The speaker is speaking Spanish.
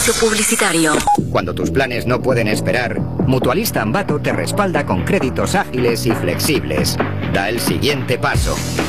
espacio publicitario. Cuando tus planes no pueden esperar, Mutualista Ambato te respalda con créditos ágiles y flexibles. Da el siguiente paso.